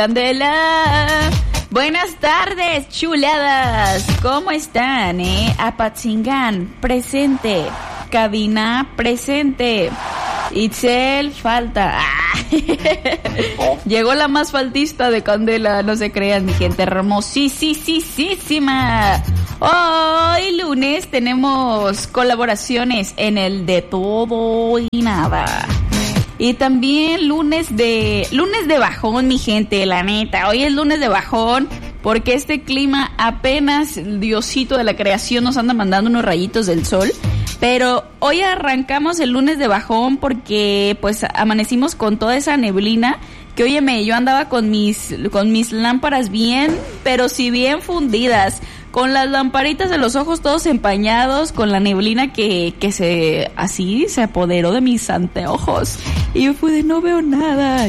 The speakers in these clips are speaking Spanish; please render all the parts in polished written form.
Candela. Buenas tardes, chuladas. ¿Cómo están, Apatzingán, presente. Cabina, presente. Itzel, falta. Llegó la más faltista de Candela, no se crean, mi gente hermosísima. Hoy lunes tenemos colaboraciones en el de todo y nada. Y también lunes de bajón, mi gente, la neta. Hoy es lunes de bajón porque este clima apenas el Diosito de la creación nos anda mandando unos rayitos del sol. Pero hoy arrancamos el lunes de bajón porque pues amanecimos con toda esa neblina que, óyeme, yo andaba con mis lámparas bien, pero sí bien fundidas, con las lamparitas de los ojos todos empañados, con la neblina que se apoderó de mis anteojos. Y yo fui de no veo nada.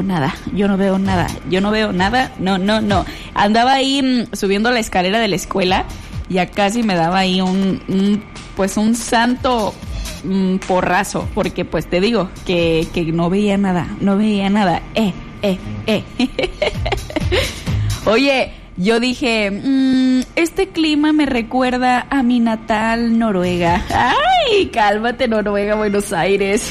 No. Andaba ahí subiendo la escalera de la escuela, ya casi me daba ahí un santo porrazo, porque pues te digo que no veía nada. Oye, yo dije, este clima me recuerda a mi natal Noruega. Ay, cálmate, Noruega, Buenos Aires.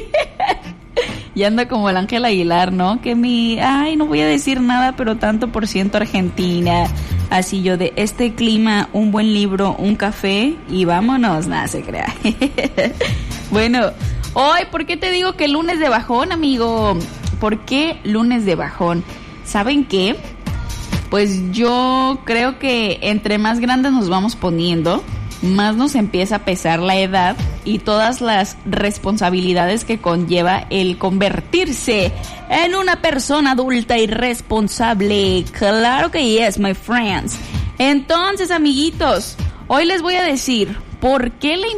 Y anda como el Ángel Aguilar, ¿no? No voy a decir nada, pero tanto por ciento Argentina. Así yo de este clima, un buen libro, un café y vámonos. Nada, se crea. Bueno, hoy, ¿por qué te digo que lunes de bajón, amigo? ¿Por qué lunes de bajón? ¿Saben qué? Pues yo creo que entre más grandes nos vamos poniendo, más nos empieza a pesar la edad y todas las responsabilidades que conlleva el convertirse en una persona adulta y responsable. Claro que yes, my friends. Entonces, amiguitos, hoy les voy a decir por qué la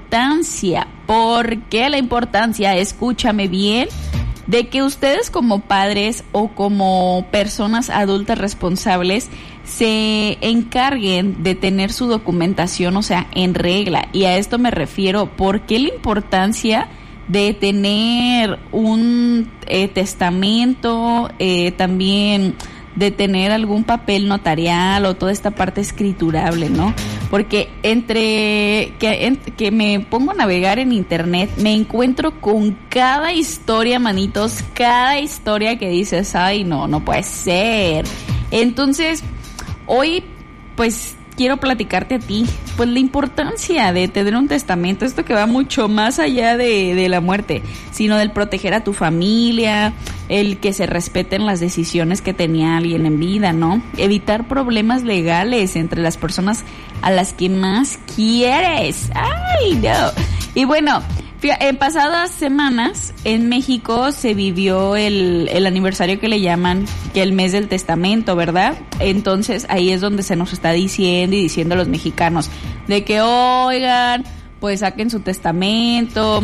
importancia, escúchame bien, de que ustedes como padres o como personas adultas responsables se encarguen de tener su documentación, o sea, en regla. Y a esto me refiero, ¿por qué la importancia de tener un testamento, también de tener algún papel notarial o toda esta parte escriturable, ¿no? Porque entre que me pongo a navegar en internet, me encuentro con cada historia, manitos, cada historia que dices, ay, no puede ser. Entonces, hoy, pues, quiero platicarte a ti, pues, la importancia de tener un testamento, esto que va mucho más allá de la muerte, sino del proteger a tu familia, el que se respeten las decisiones que tenía alguien en vida, ¿no? Evitar problemas legales entre las personas a las que más quieres. ¡Ay, no! Y bueno, en pasadas semanas en México se vivió el aniversario que le llaman que el mes del testamento, ¿verdad? Entonces ahí es donde se nos está diciendo a los mexicanos de que, oigan, pues saquen su testamento,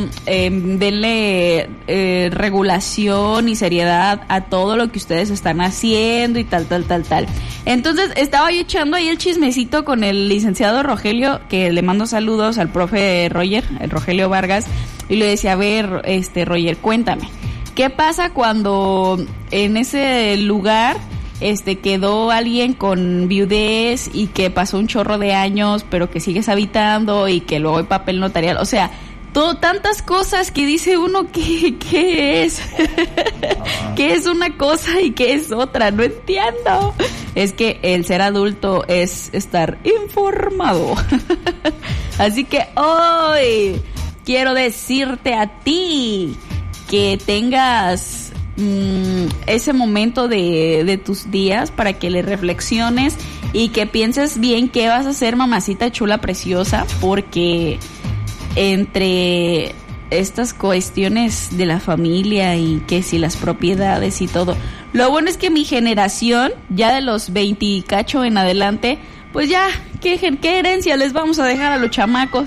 denle regulación y seriedad a todo lo que ustedes están haciendo y tal. Entonces estaba yo echando ahí el chismecito con el licenciado Rogelio, que le mando saludos al profe Roger, el Rogelio Vargas, y le decía, a ver, Roger, cuéntame, ¿qué pasa cuando en ese lugar quedó alguien con viudez y que pasó un chorro de años, pero que sigues habitando y que luego hay papel notarial? O sea, tantas cosas que dice uno ¿qué es? ¿Qué es una cosa y qué es otra? No entiendo. Es que el ser adulto es estar informado. Así que hoy quiero decirte a ti que tengas ese momento de tus días para que le reflexiones y que pienses bien qué vas a hacer, mamacita chula preciosa, porque entre estas cuestiones de la familia y que si las propiedades y todo, lo bueno es que mi generación, ya de los 20 y cacho en adelante, pues ya, ¿qué herencia les vamos a dejar a los chamacos?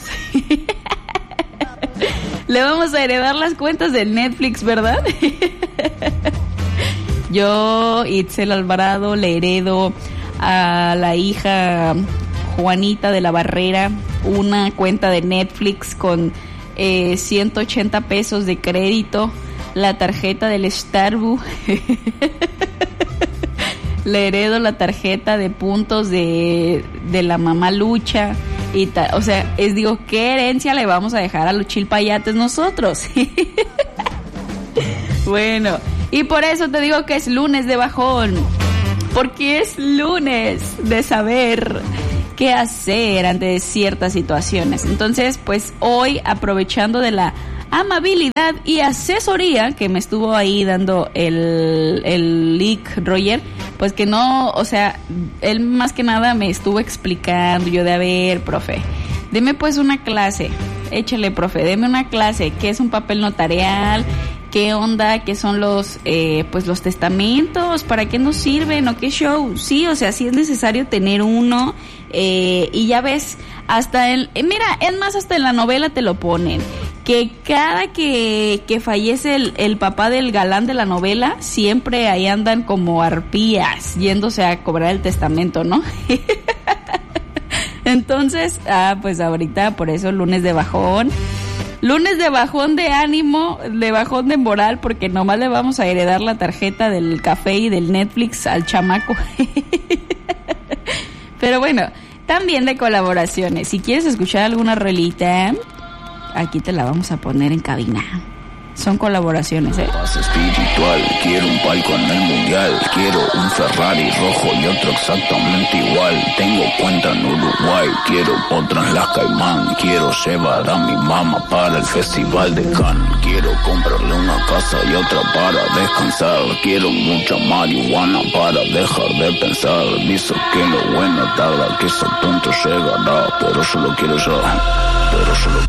Le vamos a heredar las cuentas del Netflix, ¿verdad? Yo, Itzel Alvarado, le heredo a la hija Juanita de la Barrera una cuenta de Netflix con 180 pesos de crédito, la tarjeta del Starbucks le heredo la tarjeta de puntos de la mamá Lucha y tal. O sea, digo, ¿qué herencia le vamos a dejar a los chilpayates nosotros? Bueno, y por eso te digo que es lunes de bajón, porque es lunes de saber qué hacer ante ciertas situaciones. Entonces, pues hoy, aprovechando de la amabilidad y asesoría que me estuvo ahí dando el leak Roger, pues que no, o sea, él más que nada me estuvo explicando, yo de a ver, profe, deme pues una clase, échale, profe, deme una clase, ¿qué es un papel notarial? ¿Qué onda? ¿Qué son los pues los testamentos? ¿Para qué nos sirven? ¿O qué show? Sí, o sea, sí es necesario tener uno, y ya ves, hasta mira, es más, hasta en la novela te lo ponen, que cada que fallece el papá del galán de la novela, siempre ahí andan como arpías, yéndose a cobrar el testamento, ¿no? Entonces, pues ahorita, por eso lunes de bajón. Lunes de bajón de ánimo, de bajón de moral, porque nomás le vamos a heredar la tarjeta del café y del Netflix al chamaco. Pero bueno, también de colaboraciones. Si quieres escuchar alguna rolita, aquí te la vamos a poner en cabina. Son colaboraciones, Paz espiritual, quiero un palco en el mundial, quiero un Ferrari rojo y otro exactamente igual, tengo cuenta en Uruguay, quiero otra en las Caimán, quiero llevar a mi mamá para el festival de Cannes, quiero comprarle una casa y otra para descansar, quiero mucha marihuana para dejar de pensar, dice que lo bueno tarda, que ese tonto llegará, pero yo lo quiero ya, pero yo lo